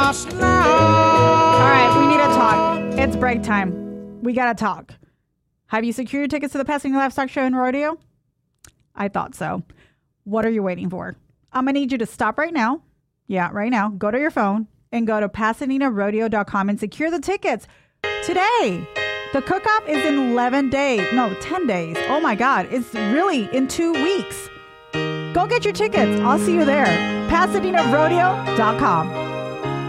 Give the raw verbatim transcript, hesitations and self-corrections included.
All right, we need to talk. It's break time. We got to talk. Have you secured your tickets to the Pasadena Livestock Show and Rodeo? I thought so. What are you waiting for? I'm going to need you to stop right now. Yeah, right now. Go to your phone and go to pasadena rodeo dot com and secure the tickets today. The cook-off is in eleven days. No, ten days. Oh, my God. It's really in two weeks. Go get your tickets. I'll see you there. pasadena rodeo dot com.